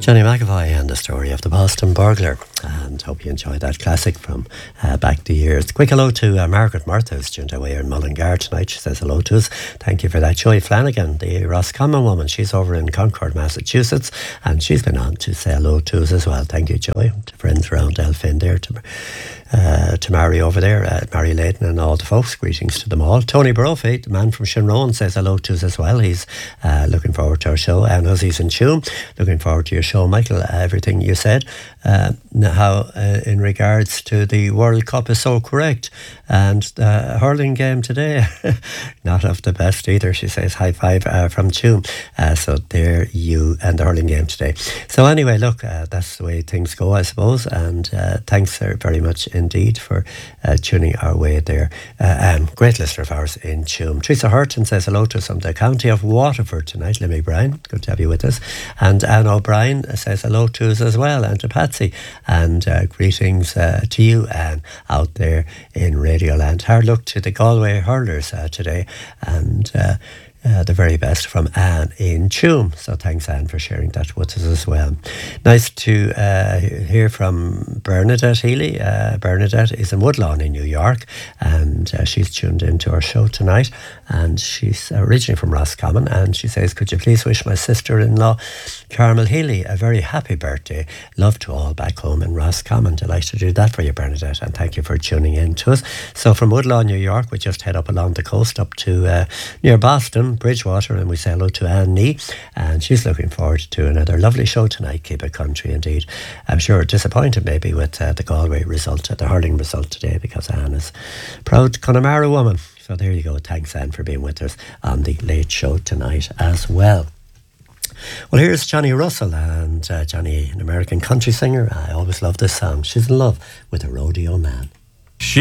Johnny McAvoy and the story of the Boston burglar. And hope you enjoyed that classic from back the years. Quick hello to Margaret Murtha, who's tuned away in Mullingar tonight. She says hello to us. Thank you for that. Joy Flanagan, the Roscommon woman, she's over in Concord, Massachusetts, and she's been on to say hello to us as well. Thank you, Joy. To friends around Elphin there, to Mary over there, Mary Layton and all the folks. Greetings to them all. Tony Brophy, the man from Shinrone, says hello to us as well. He's looking forward to our show. And as he's in tune, looking forward to your show, Michael. Everything you said, how in regards to the World Cup is so correct. And the hurling game today, not of the best either. She says high five from Tuam. So there you and the hurling game today. So anyway, look, that's the way things go, I suppose. And thanks very much indeed for tuning our way there. Great listener of ours in Tuam. Teresa Hurton says hello to us from the county of Waterford tonight. Limmy Bryan, good to have you with us. And Anne O'Brien says hello to us as well, and to Patsy. And greetings to you, Anne, out there in Radioland. Hard luck to the Galway hurlers today. And the very best from Anne in Tuam. So thanks, Anne, for sharing that with us as well. Nice to hear from Bernadette Healy. Bernadette is in Woodlawn in New York, and she's tuned into our show tonight. And she's originally from Roscommon, and she says, could you please wish my sister-in-law, Carmel Healy, a very happy birthday. Love to all back home in Roscommon. Delighted to do that for you, Bernadette, and thank you for tuning in to us. So from Woodlawn, New York, we just head up along the coast up to near Boston, Bridgewater, and we say hello to Anne Nee, and she's looking forward to another lovely show tonight. Keep it country indeed. I'm sure disappointed maybe with the Galway result, the hurling result today, because Anne is a proud Connemara woman. So there you go. Thanks, Anne, for being with us on the late show tonight as well. Well, here's Johnny Russell, and Johnny, an American country singer. I always love this song. She's in love with a rodeo man.